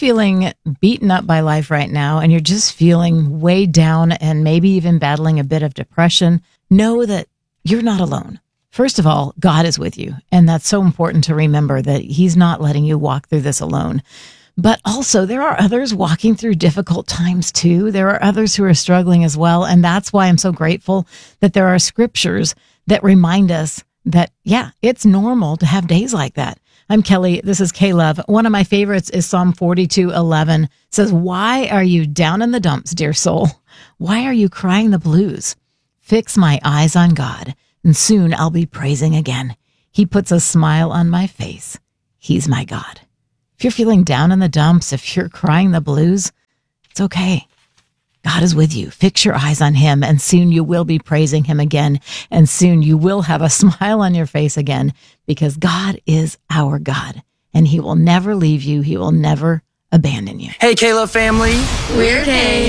feeling beaten up by life right now and you're just feeling way down and maybe even battling a bit of depression, know that you're not alone. First of all, God is with you. And that's so important to remember that he's not letting you walk through this alone. But also there are others walking through difficult times too. There are others who are struggling as well. And that's why I'm so grateful that there are scriptures that remind us that, yeah, it's normal to have days like that. I'm Kelly. This is K-Love. One of my favorites is Psalm 42:11. It says, "Why are you down in the dumps, dear soul? Why are you crying the blues? Fix my eyes on God, and soon I'll be praising again. He puts a smile on my face. He's my God." If you're feeling down in the dumps, if you're crying the blues, it's okay. God is with you. Fix your eyes on him, and soon you will be praising him again. And soon you will have a smile on your face again, because God is our God, and he will never leave you. He will never abandon you. Hey, Kayla family. We're Kay.